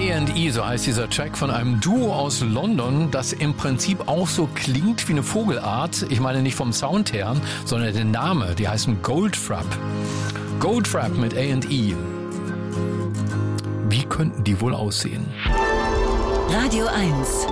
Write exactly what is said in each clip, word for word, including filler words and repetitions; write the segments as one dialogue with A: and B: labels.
A: A and E, so heißt dieser Track von einem Duo aus London, das im Prinzip auch so klingt wie eine Vogelart. Ich meine nicht vom Sound her, sondern der Name. Die heißen Goldfrapp. Goldfrapp mit A and E. Wie könnten die wohl aussehen?
B: Radio eins.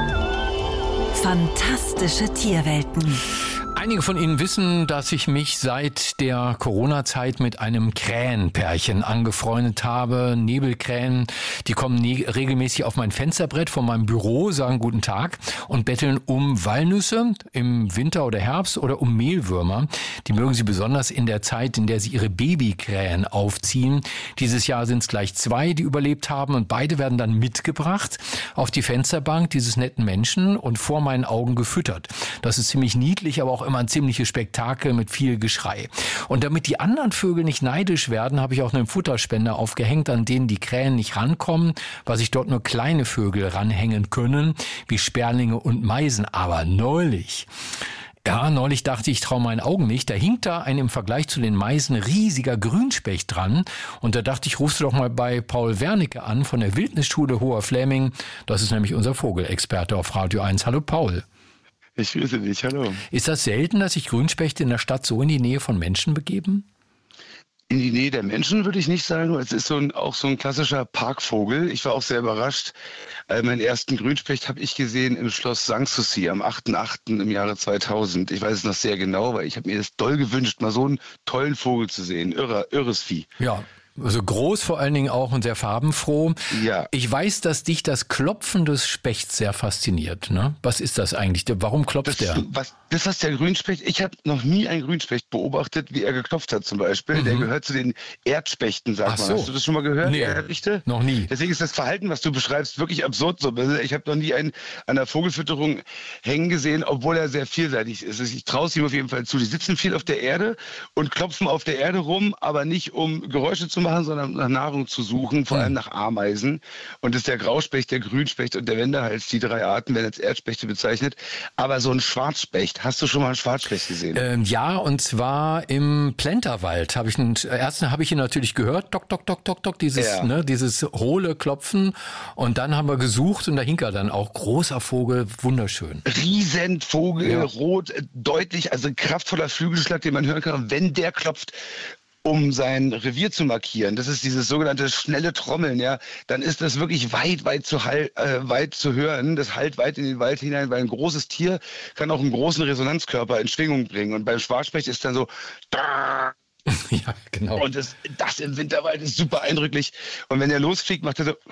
B: Fantastische Tierwelten.
A: Einige von Ihnen wissen, dass ich mich seit der Corona-Zeit mit einem Krähenpärchen angefreundet habe. Nebelkrähen, die kommen ne- regelmäßig auf mein Fensterbrett von meinem Büro, sagen guten Tag und betteln um Walnüsse im Winter oder Herbst oder um Mehlwürmer. Die mögen sie besonders in der Zeit, in der sie ihre Babykrähen aufziehen. Dieses Jahr sind es gleich zwei, die überlebt haben und beide werden dann mitgebracht auf die Fensterbank dieses netten Menschen und vor meinen Augen gefüttert. Das ist ziemlich niedlich, aber auch immer ein ziemliches Spektakel mit viel Geschrei. Und damit die anderen Vögel nicht neidisch werden, habe ich auch einen Futterspender aufgehängt, an denen die Krähen nicht rankommen, weil sich dort nur kleine Vögel ranhängen können, wie Sperlinge und Meisen. Aber neulich... Ja, neulich dachte ich, traue meinen Augen nicht. Da hing da ein im Vergleich zu den Meisen riesiger Grünspecht dran. Und da dachte ich, rufst du doch mal bei Paul Wernicke an von der Wildnisschule Hoher Fläming. Das ist nämlich unser Vogelexperte auf Radio eins. Hallo Paul.
C: Ich grüße dich, hallo.
A: Ist das selten, dass sich Grünspechte in der Stadt so in die Nähe von Menschen begeben?
C: In die Nähe der Menschen würde ich nicht sagen. Es ist so ein, auch so ein klassischer Parkvogel. Ich war auch sehr überrascht. Äh, meinen ersten Grünspecht habe ich gesehen im Schloss Sanssouci am achten achten im Jahre zweitausend. Ich weiß es noch sehr genau, weil ich habe mir das doll gewünscht, mal so einen tollen Vogel zu sehen. Irre, irres Vieh.
A: Ja. Also groß vor allen Dingen auch und sehr farbenfroh.
C: Ja.
A: Ich weiß, dass dich das Klopfen des Spechts sehr fasziniert. Ne? Was ist das eigentlich? Warum klopft
C: Das,
A: der?
C: was, das ist der Grünspecht. Ich habe noch nie einen Grünspecht beobachtet, wie er geklopft hat zum Beispiel. Mhm. Der gehört zu den Erdspechten, sagt
A: Ach
C: man.
A: so.
C: Hast du das schon mal gehört?
A: Nee,
C: Erdrichte?
A: noch nie.
C: Deswegen ist das Verhalten, was du beschreibst, wirklich absurd. So. Ich habe noch nie einen an der Vogelfütterung hängen gesehen, obwohl er sehr vielseitig ist. Ich traue es ihm auf jeden Fall zu. Die sitzen viel auf der Erde und klopfen auf der Erde rum, aber nicht um Geräusche zu machen, sondern nach Nahrung zu suchen, vor allem nach Ameisen. Und das ist der Grauspecht, der Grünspecht und der Wendehals. Die drei Arten werden als Erdspechte bezeichnet. Aber so ein Schwarzspecht, hast du schon mal einen Schwarzspecht gesehen?
A: Ähm, ja, und zwar im Plenterwald. Hab ich einen, erst habe ich ihn natürlich gehört, dok, dok, dok, dok, dok, dieses,
C: Ja.
A: ne, dieses hohle Klopfen. Und dann haben wir gesucht und da hing er dann auch. Großer Vogel, wunderschön.
C: Riesenvogel,
A: Ja.
C: rot, äh, deutlich, also kraftvoller Flügelschlag, den man hören kann. Wenn der klopft, um sein Revier zu markieren, das ist dieses sogenannte schnelle Trommeln, ja, dann ist das wirklich weit, weit zu, hall, äh, weit zu hören. Das hallt weit in den Wald hinein, weil ein großes Tier kann auch einen großen Resonanzkörper in Schwingung bringen. Und beim Schwarzspecht ist dann so...
A: Ja, genau.
C: Und das, das im Winterwald ist super eindrücklich. Und wenn er losfliegt, macht er so...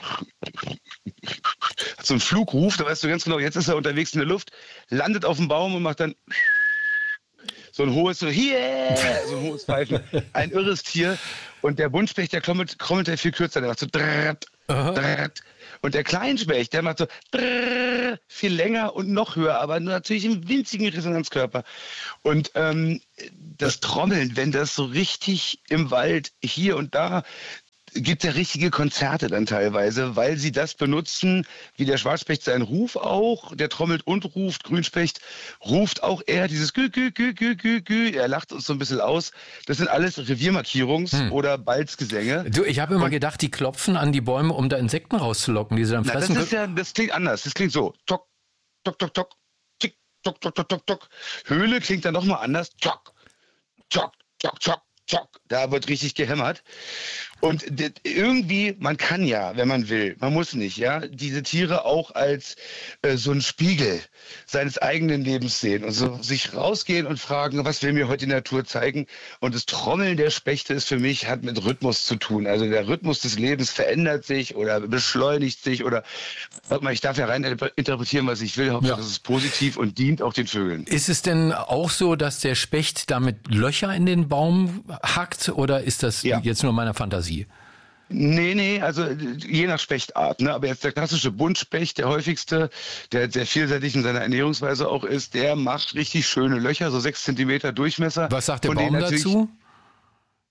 C: so einen Flugruf, da weißt du ganz genau, jetzt ist er unterwegs in der Luft, landet auf dem Baum und macht dann... so ein hohes, so, yeah, so ein hohes Pfeifen. Ein irres Tier. Und der Buntspecht, der krommelt, krommelt der viel kürzer. Der macht so drrrt, drrrt. Und der Kleinspecht, der macht so drrrt, viel länger und noch höher, aber nur natürlich im winzigen Resonanzkörper. Und ähm, das Trommeln, wenn das so richtig im Wald hier und da gibt ja richtige Konzerte dann teilweise, weil sie das benutzen, wie der Schwarzspecht seinen Ruf auch, der trommelt und ruft, Grünspecht ruft auch eher dieses Gü, Gü, Gü, Gü, Gü, Gü, er lacht uns so ein bisschen aus. Das sind alles Reviermarkierungs- hm. oder Balzgesänge.
A: Du, ich habe immer und, gedacht, die klopfen an die Bäume, um da Insekten rauszulocken, die sie dann
C: na,
A: fressen
C: das ist ja, das klingt anders, das klingt so, tok, tok, tok, tok, tick, tok, tok, tok, tok, tok. Höhle klingt dann nochmal anders, tok, tok, tok, tok, tok, da wird richtig gehämmert. Und irgendwie, man kann ja, wenn man will, man muss nicht, ja, diese Tiere auch als äh, so ein Spiegel seines eigenen Lebens sehen und so sich rausgehen und fragen, was will mir heute die Natur zeigen? Und das Trommeln der Spechte ist für mich, hat mit Rhythmus zu tun. Also der Rhythmus des Lebens verändert sich oder beschleunigt sich oder, warte mal, ich darf ja rein interpretieren, was ich will, Hauptsache
A: Ja.
C: es ist positiv und dient auch den Vögeln.
A: Ist es denn auch so, dass der Specht damit Löcher in den Baum hackt oder ist das
C: Ja.
A: jetzt nur meiner Fantasie?
C: Nee, nee, also je nach Spechtart. Ne? Aber jetzt der klassische Buntspecht, der häufigste, der sehr vielseitig in seiner Ernährungsweise auch ist, der macht richtig schöne Löcher, so sechs Zentimeter Durchmesser.
A: Was sagt der
C: von denen
A: Baum
C: natürlich-
A: dazu?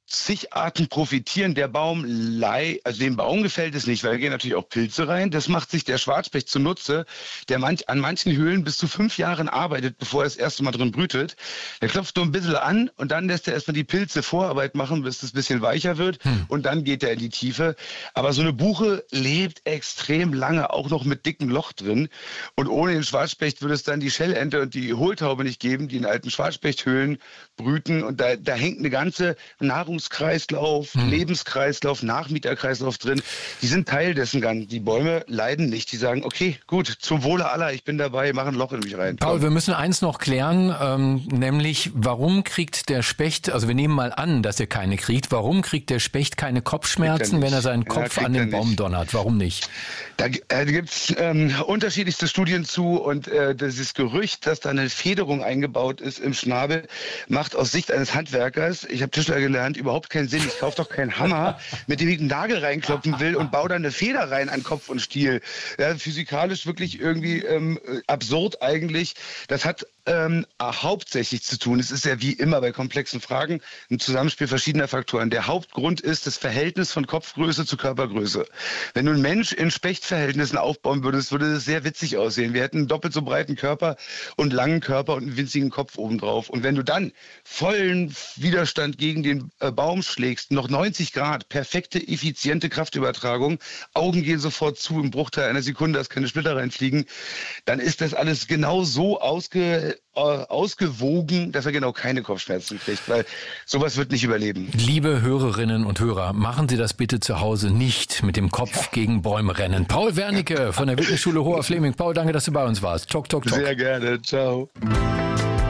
C: zig Arten profitieren. Der Baum, lei, also dem Baum gefällt es nicht, weil da gehen natürlich auch Pilze rein. Das macht sich der Schwarzspecht zunutze, der manch, an manchen Höhlen bis zu fünf Jahren arbeitet, bevor er das erste Mal drin brütet. Der klopft nur ein bisschen an und dann lässt er erstmal die Pilze Vorarbeit machen, bis es ein bisschen weicher wird hm. und dann geht er in die Tiefe. Aber so eine Buche lebt extrem lange, auch noch mit dicken Loch drin. Und ohne den Schwarzspecht würde es dann die Schellente und die Hohltaube nicht geben, die in alten Schwarzspechthöhlen brüten. Und da, da hängt eine ganze Nahrungskreislauf, hm. Lebenskreislauf, Nachmieterkreislauf drin. Die sind Teil dessen Ganzen. Die Bäume leiden nicht. Die sagen, okay, gut, zum Wohle aller, ich bin dabei, mach ein Loch in mich rein.
A: Paul, Komm. wir müssen eins noch klären, ähm, nämlich warum kriegt der Specht, also wir nehmen mal an, dass er keine kriegt, warum kriegt der Specht keine Kopfschmerzen, er wenn er seinen Kopf ja, an den Baum donnert? Warum nicht?
C: Da äh, gibt es ähm, unterschiedlichste Studien zu und äh, dieses Gerücht, dass da eine Federung eingebaut ist im Schnabel, macht aus Sicht eines Handwerkers, ich habe Tischler gelernt, überhaupt keinen Sinn. Ich kaufe doch keinen Hammer, mit dem ich einen Nagel reinklopfen will und baue da eine Feder rein an Kopf und Stiel. Ja, physikalisch wirklich irgendwie ähm, absurd eigentlich. Das hat ähm, hauptsächlich zu tun, es ist ja wie immer bei komplexen Fragen ein Zusammenspiel verschiedener Faktoren. Der Hauptgrund ist das Verhältnis von Kopfgröße zu Körpergröße. Wenn du einen Mensch in Spechtverhältnissen aufbauen würdest, würde das sehr witzig aussehen. Wir hätten einen doppelt so breiten Körper und langen Körper und einen winzigen Kopf obendrauf. Und wenn du dann vollen Widerstand gegen den äh, Baum schlägst, noch neunzig Grad, perfekte, effiziente Kraftübertragung, Augen gehen sofort zu im Bruchteil einer Sekunde, dass keine Splitter reinfliegen, dann ist das alles genau so ausge, äh, ausgewogen, dass er genau keine Kopfschmerzen kriegt, weil sowas wird nicht überleben.
A: Liebe Hörerinnen und Hörer, machen Sie das bitte zu Hause nicht mit dem Kopf ja. gegen Bäume rennen. Paul Wernicke von der Wildnisschule Hoher Fleming. Paul, danke, dass du bei uns warst. Talk, talk, talk.
C: Sehr gerne. Ciao.